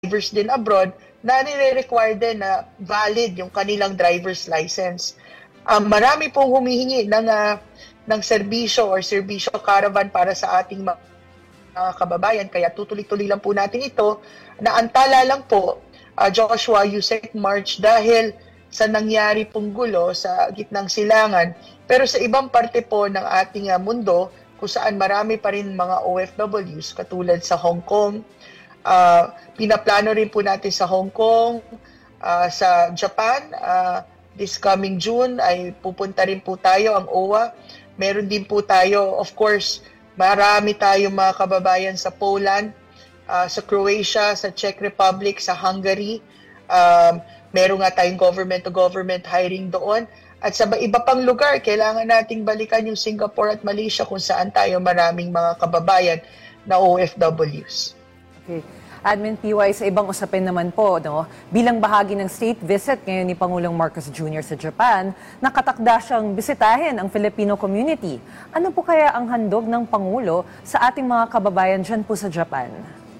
drivers din abroad na nire-require din na valid yung kanilang driver's license. Marami pong humihingi ng serbisyo or serbisyo caravan para sa ating mga kababayan, kaya tutuloy-tuloy lang po natin ito. Naantala lang po, Joshua, Yusek March, dahil sa nangyari pong gulo sa gitnang silangan, pero sa ibang parte po ng ating mundo, kung saan marami pa rin mga OFWs, katulad sa Hong Kong, pinaplano rin po natin sa Hong Kong, sa Japan, this coming June ay pupunta rin po tayo, ang OWA. Meron din po tayo, of course, marami tayong mga kababayan sa Poland, sa Croatia, sa Czech Republic, sa Hungary. Meron nga tayong government-to-government hiring doon. At sa iba pang lugar, kailangan nating balikan yung Singapore at Malaysia kung saan tayo maraming mga kababayan na OFWs. Okay. Admin PY, sa ibang usapin naman po, no? Bilang bahagi ng state visit ngayon ni Pangulong Marcos Jr. sa Japan, nakatakda siyang bisitahin ang Filipino community. Ano po kaya ang handog ng Pangulo sa ating mga kababayan dyan po sa Japan?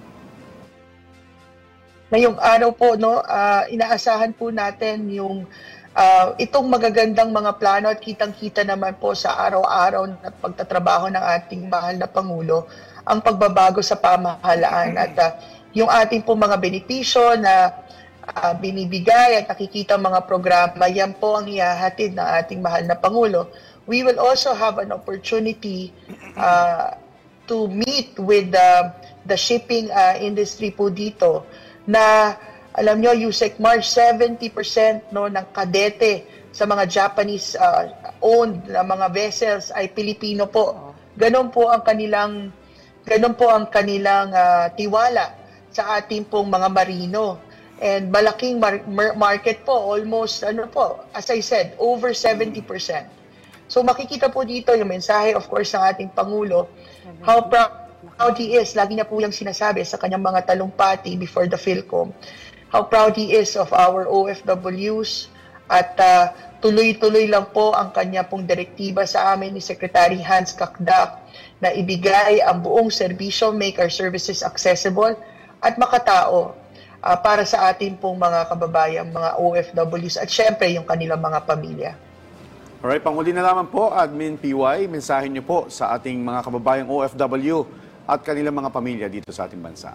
Ngayong araw po, no, inaasahan po natin yung itong magagandang mga plano at kitang-kita naman po sa araw-araw na pagtatrabaho ng ating mahal na Pangulo ang pagbabago sa pamahalaan at yung ating po mga benepisyo na binibigay at nakikita mga programa, yan po ang ihahatid ng ating mahal na Pangulo. We will also have an opportunity to meet with the shipping industry po dito na alam nyo, Yusek March, 70% no, ng kadete sa mga Japanese owned na mga vessels ay Pilipino po. Ganon po ang kanilang tiwala sa ating pong mga marino. And malaking market po, almost, as I said, over 70%. So makikita po dito yung mensahe, of course, ng ating Pangulo, how proud he is, lagi na po yung sinasabi sa kanyang mga talumpati before the PhilCom, how proud he is of our OFWs at tuloy-tuloy lang po ang kanya pong direktiba sa amin ni Secretary Hans Kakdak na ibigay ang buong serbisyo, make our services accessible at makatao para sa ating pong mga kababayan, mga OFWs at syempre yung kanilang mga pamilya. Alright, panghuli na lamang po, Admin PY, mensahe niyo po sa ating mga kababayang OFW at kanilang mga pamilya dito sa ating bansa.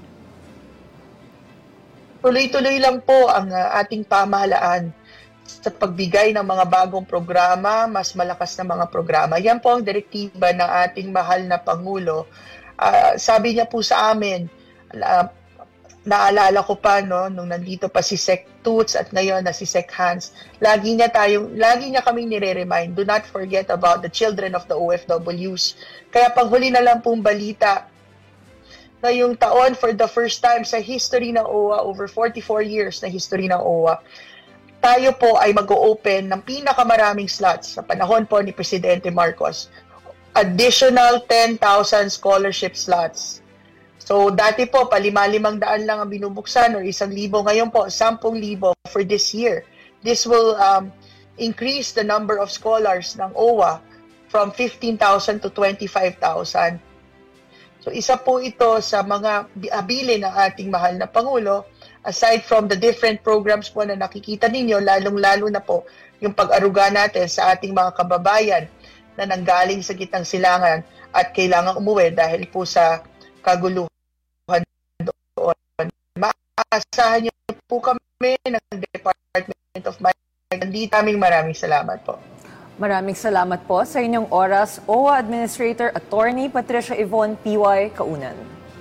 Tuloy-tuloy lang po ang ating pamahalaan sa pagbigay ng mga bagong programa, mas malakas na mga programa. Yan po ang direktiba ng ating mahal na Pangulo. Sabi niya po sa amin, naalala ko pa nung nandito pa si Sec Toots at ngayon na si Sec Hans, lagi niya kaming nire-remind, do not forget about the children of the OFWs. Kaya panghuli na lang pong balita, ngayong taon, for the first time sa history ng OWA, over 44 years na history ng OWA, tayo po ay mag-o-open ng pinakamaraming slots sa panahon po ni Presidente Marcos. Additional 10,000 scholarship slots. So dati po, pa-500 lang ang binubuksan or 1,000. Ngayon po, 10,000 for this year. This will increase the number of scholars ng OWA from 15,000 to 25,000. So isa po ito sa mga abilin ng ating mahal na Pangulo, aside from the different programs po na nakikita ninyo, lalong-lalo na po yung pag-aruga natin sa ating mga kababayan na nanggaling sa gitnang silangan at kailangan umuwi dahil po sa kaguluhan doon. Maasahan niyo po kami ng Department of Migrant. Maraming salamat po. Maraming salamat po sa inyong oras, OWA Administrator Attorney Patricia Yvonne P.Y. Kaunan.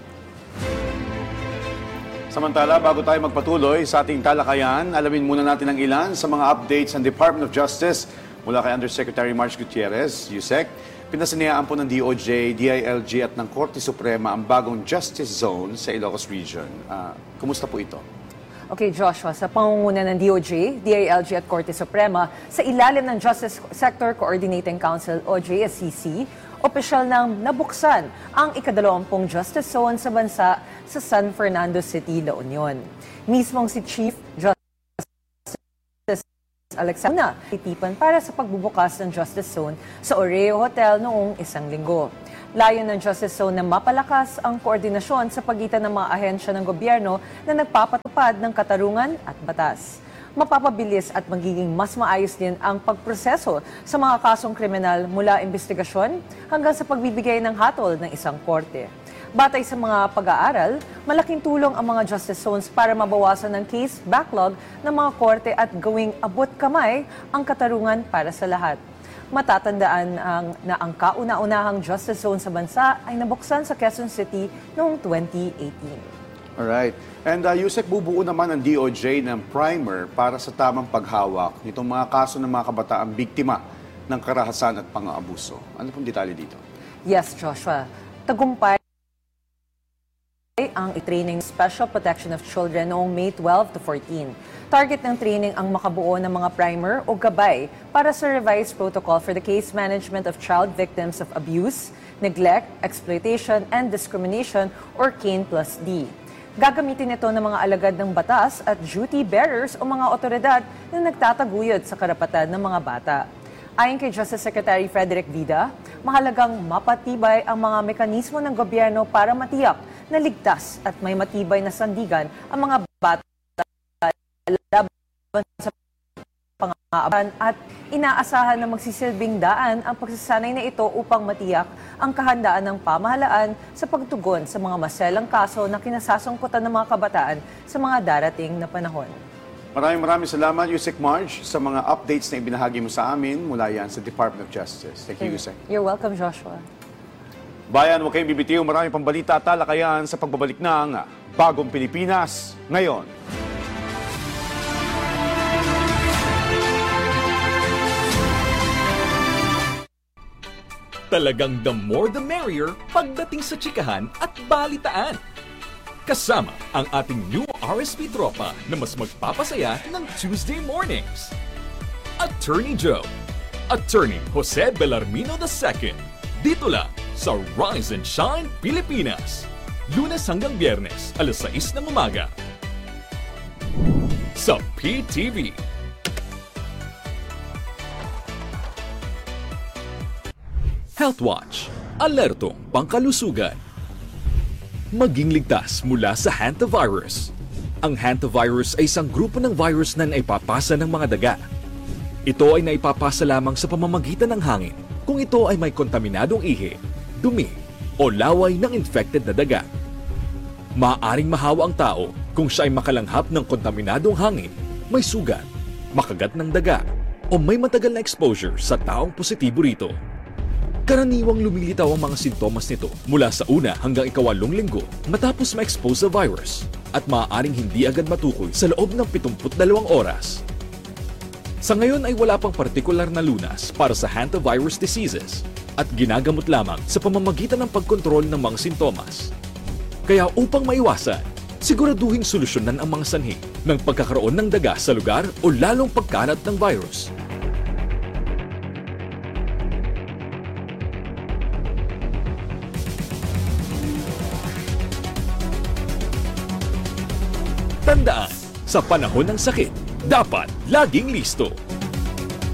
Samantala, bago tayo magpatuloy sa ating talakayan, alamin muna natin ang ilan sa mga updates ng Department of Justice mula kay Undersecretary Marge Gutierrez, Yusek. Pinasinayaan po ng DOJ, DILG at ng Korte Suprema ang bagong Justice Zone sa Ilocos Region. Kumusta po ito? Okay, Joshua, sa pangunguna ng DOJ, DILG at Korte Suprema, sa ilalim ng Justice Sector Coordinating Council o JSCC, opisyal nang nabuksan ang ika-20 Justice Zone sa bansa sa San Fernando City, La Union. Mismong si Chief Justice Alexandra titipan para sa pagbubukas ng Justice Zone sa Oreo Hotel noong 1 linggo. Layo ng Justice Zone na mapalakas ang koordinasyon sa pagitan ng mga ahensya ng gobyerno na nagpapatupad ng katarungan at batas. Mapapabilis at magiging mas maayos din ang pagproseso sa mga kasong kriminal mula investigasyon hanggang sa pagbibigay ng hatol ng isang korte. Batay sa mga pag-aaral, malaking tulong ang mga justice zones para mabawasan ang case backlog ng mga korte at gawing abot kamay ang katarungan para sa lahat. Matatandaan na ang kauna-unahang justice zone sa bansa ay nabuksan sa Quezon City noong 2018. Alright. And Yusek, bubuo naman ang DOJ ng primer para sa tamang paghawak nitong mga kaso ng mga kabataang biktima ng karahasan at pang-aabuso. Ano pong detalye dito? Yes, Joshua. Tagumpay ang training Special Protection of Children noong May 12 to 14. Target ng training ang makabuo ng mga primer o gabay para sa revised protocol for the case management of child victims of abuse, neglect, exploitation, and discrimination or CAIN+D. Gagamitin ito ng mga alagad ng batas at duty bearers o mga otoridad na nagtataguyod sa karapatan ng mga bata. Ayon kay Justice Secretary Frederick Vida, mahalagang mapatibay ang mga mekanismo ng gobyerno para matiyak na ligtas at may matibay na sandigan ang mga bata laban sa pang-aabuso at inaasahan na magsisilbing daan ang pagsasanay na ito upang matiyak ang kahandaan ng pamahalaan sa pagtugon sa mga maselang kaso na kinasasangkutan ng mga kabataan sa mga darating na panahon. Maraming salamat, Yusek Marge, sa mga updates na ibinahagi mo sa amin mula yan sa Department of Justice. Thank you, Yusek. You're welcome, Joshua. Bayan, huwag kayong bibitiw. Maraming pambalita at talakayan sa pagbabalik ng Bagong Pilipinas ngayon. Talagang the more the merrier pagdating sa tsikahan at balitaan. Kasama ang ating new RSP tropa na mas magpapasaya ng Tuesday mornings. Attorney Joe, Attorney Jose Bellarmino II. Dito lang sa Rise and Shine Pilipinas. Lunes hanggang Biyernes, alas 6 ng umaga. Sa PTV. Health Watch, alertong pangkalusugan. Maging ligtas mula sa hantavirus. Ang hantavirus ay isang grupo ng virus na naipapasa ng mga daga. Ito ay naipapasa lamang sa pamamagitan ng hangin kung ito ay may kontaminadong ihi, dumi, o laway ng infected na daga. Maaaring mahawa ang tao kung siya ay makalanghap ng kontaminadong hangin, may sugat, makagat ng daga, o may matagal na exposure sa taong positibo rito. Karaniwang lumilitaw ang mga sintomas nito mula sa una hanggang ika-8 linggo matapos ma-expose sa virus at maaaring hindi agad matukoy sa loob ng 72 oras. Sa ngayon ay wala pang partikular na lunas para sa hantavirus diseases at ginagamot lamang sa pamamagitan ng pagkontrol ng mga sintomas. Kaya upang maiwasan, siguraduhing solusyonan ang mga sanhi ng pagkakaroon ng daga sa lugar o lalong pagkalat ng virus. Tandaan, sa panahon ng sakit, dapat laging listo.